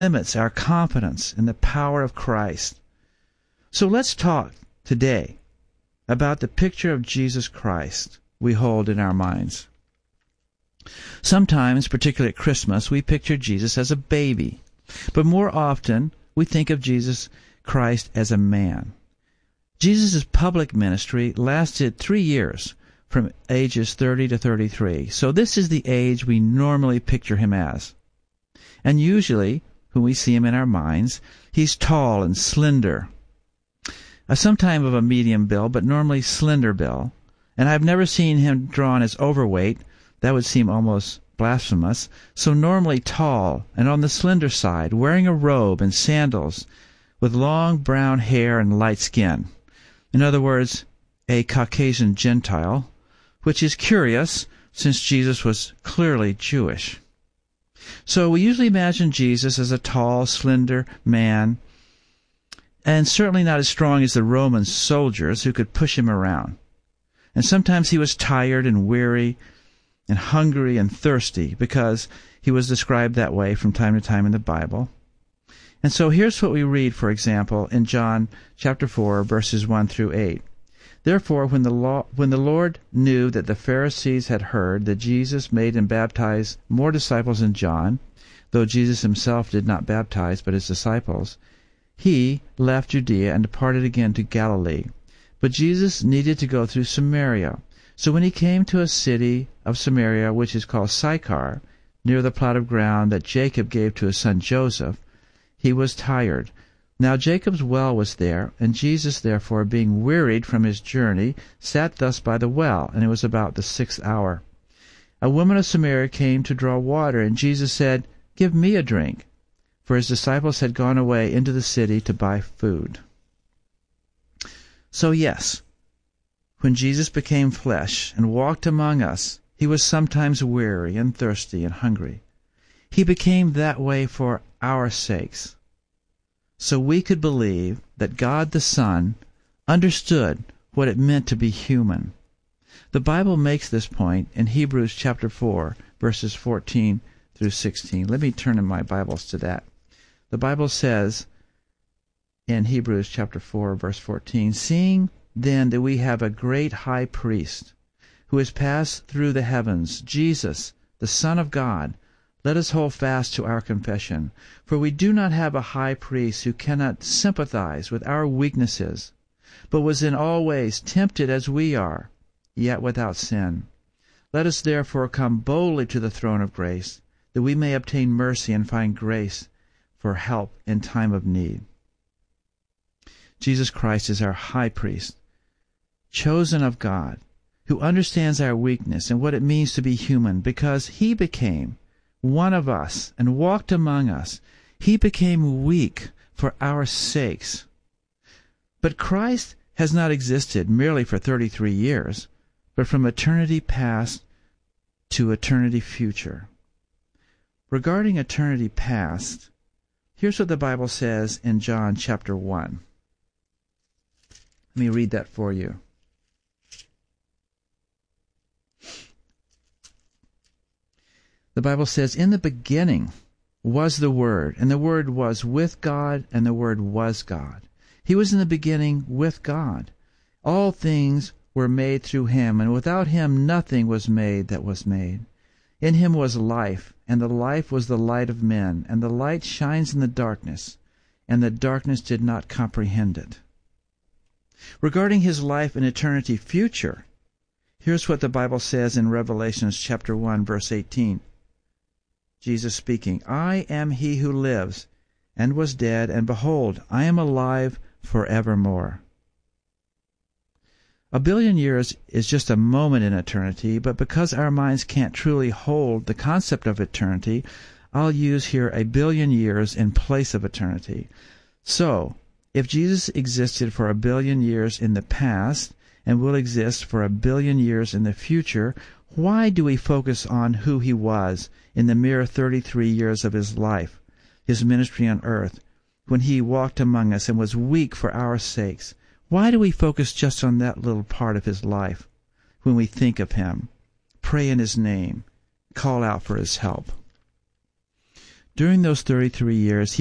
limits our confidence in the power of Christ. So let's talk today about the picture of Jesus Christ we hold in our minds. Sometimes, particularly at Christmas, we picture Jesus as a baby, but more often we think of Jesus Christ as a man. Jesus' public ministry lasted 3 years, from ages 30 to 33. So this is the age we normally picture him as. And usually, when we see him in our minds, he's tall and slender. Sometime of a medium build, but normally slender build. And I've never seen him drawn as overweight. That would seem almost blasphemous. So normally tall and on the slender side, wearing a robe and sandals, with long brown hair and light skin. In other words, a Caucasian Gentile, which is curious since Jesus was clearly Jewish. So we usually imagine Jesus as a tall, slender man, and certainly not as strong as the Roman soldiers who could push him around. And sometimes he was tired and weary and hungry and thirsty, because he was described that way from time to time in the Bible. And so here's what we read, for example, in John chapter 4, verses 1 through 8. Therefore, when the Lord knew that the Pharisees had heard that Jesus made and baptized more disciples than John, though Jesus himself did not baptize but his disciples, he left Judea and departed again to Galilee. But Jesus needed to go through Samaria. So when he came to a city of Samaria, which is called Sychar, near the plot of ground that Jacob gave to his son Joseph, he was tired. Now Jacob's well was there, and Jesus, therefore, being wearied from his journey, sat thus by the well, and it was about the 6th hour. A woman of Samaria came to draw water, and Jesus said, Give me a drink, for his disciples had gone away into the city to buy food. So yes, when Jesus became flesh and walked among us, he was sometimes weary and thirsty and hungry. He became that way for our sakes, so we could believe that God the Son understood what it meant to be human. The Bible makes this point in Hebrews chapter 4, verses 14 through 16. Let me turn in my Bibles to that. The Bible says in Hebrews chapter 4, verse 14, Seeing then that we have a great high priest, who has passed through the heavens, Jesus, the Son of God, let us hold fast to our confession. For we do not have a high priest who cannot sympathize with our weaknesses, but was in all ways tempted as we are, yet without sin. Let us therefore come boldly to the throne of grace, that we may obtain mercy and find grace for help in time of need. Jesus Christ is our high priest, chosen of God, who understands our weakness and what it means to be human, because he became one of us and walked among us. He became weak for our sakes. But Christ has not existed merely for 33 years, but from eternity past to eternity future. Regarding eternity past, here's what the Bible says in John chapter 1. Let me read that for you. The Bible says, In the beginning was the Word, and the Word was with God, and the Word was God. He was in the beginning with God. All things were made through him, and without him nothing was made that was made. In him was life, and the life was the light of men, and the light shines in the darkness, and the darkness did not comprehend it. Regarding his life in eternity future, here's what the Bible says in Revelation chapter 1, verse 18. Jesus speaking, I am he who lives and was dead, and behold, I am alive forevermore. A billion years is just a moment in eternity, but because our minds can't truly hold the concept of eternity, I'll use here a billion years in place of eternity. So, if Jesus existed for a billion years in the past and will exist for a billion years in the future, why do we focus on who he was in the mere 33 years of his life, his ministry on earth, when he walked among us and was weak for our sakes? Why do we focus just on that little part of his life when we think of him, pray in his name, call out for his help? During those 33 years, he